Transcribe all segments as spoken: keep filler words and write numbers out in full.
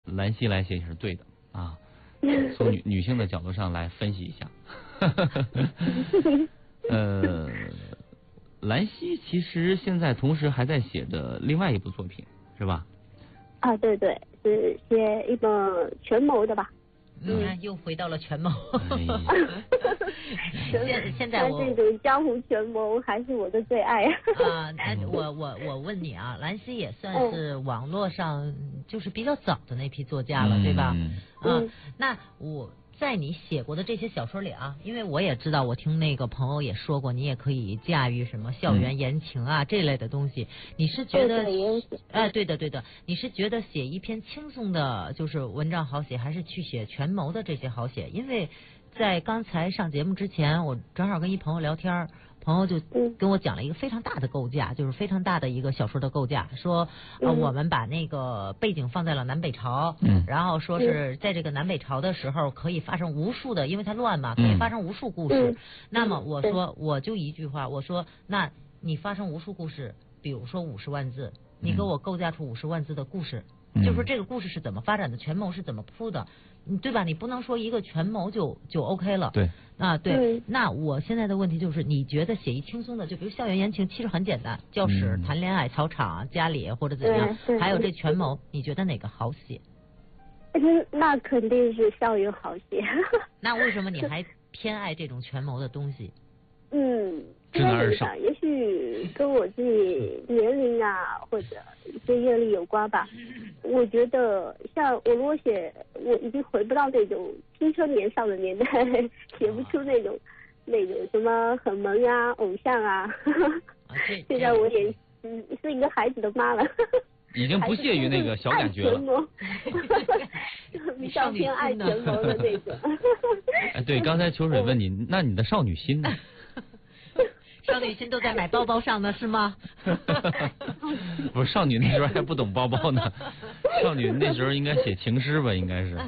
兰溪来写也是对的啊，从女女性的角度上来分析一下。呃，兰溪其实现在同时还在写着另外一部作品，是吧？ 啊，对对，是写一本权谋的吧。 你看，嗯、又回到了权谋。 哎、 现现在我这种江湖权谋还是我的最爱啊！那我我我问你啊，兰溪也算是网络上就是比较早的那批作家了， 嗯、 对吧？ 嗯。 啊，那我在你写过的这些小说里啊，因为我也知道，我听那个朋友也说过，你也可以驾驭什么校园言情啊、嗯、这类的东西。你是觉得？哎，对的对的，你是觉得写一篇轻松的，就是文章好写，还是去写权谋的这些好写？因为在刚才上节目之前，我正好跟一朋友聊天，朋友就跟我讲了一个非常大的构架，就是非常大的一个小说的构架，说呃我们把那个背景放在了南北朝， 嗯， 然后说是在这个南北朝的时候可以发生无数的，因为它乱嘛，可以发生无数故事。 嗯、 那么我说我就一句话，我说那你发生无数故事，比如说五十万字，你给我构架出五十万字的故事。嗯、就是说这个故事是怎么发展的，权谋是怎么铺的，对吧？你不能说一个权谋就就 OK 了。 对啊，对。嗯、那我现在的问题就是，你觉得写一轻松的，就比如校园言情，其实很简单，教室、嗯、谈恋爱、操场、家里或者怎样，还有这权谋，你觉得哪个好写？ 那肯定是校园好写。 那为什么你还偏爱这种权谋的东西？ 嗯，这个想，也许跟我自己年龄啊，或者一些阅历有关吧。我觉得，像我如果写，我已经回不到那种青春年少的年代，写不出那种那种什么很萌啊、偶像啊。啊现在我也嗯是一个孩子的妈了。 已经不屑于那个小感觉了。 比较偏爱权谋的那种。 哎，对，刚才秋水问你，那你的少女心呢？ 少女心都在买包包上呢，是吗？ 不是，少女那时候还不懂包包呢，少女那时候应该写情诗吧，应该是。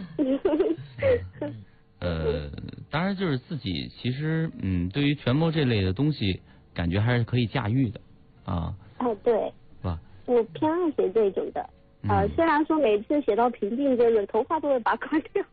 呃，当然就是自己其实嗯，对于权谋这类的东西，感觉还是可以驾驭的啊。 哦，对。 是吧？ 我偏爱写这种的，呃，虽然说每次写到平静针的头发都会拔光掉。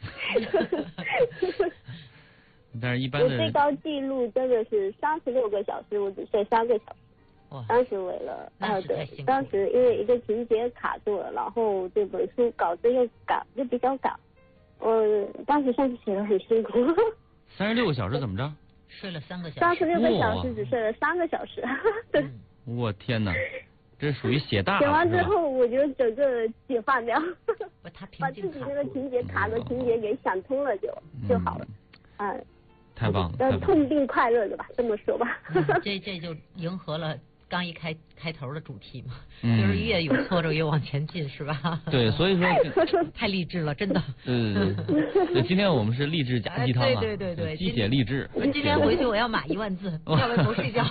但是一般的， 我最高记录真的是三十六个小时，我只睡三个小时。哇！当时为了啊，对，当时因为一个情节卡住了，然后这本书稿子又赶，就比较赶，我当时算是写的很辛苦。 三十六个小时怎么着？ 睡了三个小时。 三十六个小时只睡了三个小时。对。 我天哪！这属于写大了。 写完之后，我觉得整个解放掉， 把自己那个情节卡的情节给想通了就，就就好了。嗯， 太棒了， 呃，痛并快乐的吧，这么说吧。 这这就迎合了刚一开开头的主题嘛， 嗯、 就是越有挫折越往前进，是吧？ 对，所以说太励志了，真的。 嗯，对，今天我们是励志加鸡汤啊， 对对对对， 鸡血励志。 我今天回去我要码一万字，要不然不睡觉。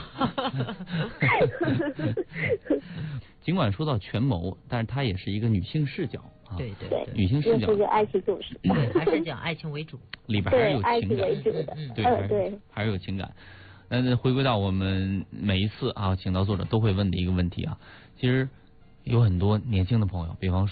尽管说到权谋，但是它也是一个女性视角啊， 对对对， 女性视角， 是个爱情故事， 对，还是讲爱情为主， 里边还是有情感， 为主的， 对对对，还是有情感。那回归到我们每一次啊，请到作者都会问的一个问题啊，其实有很多年轻的朋友，比方说。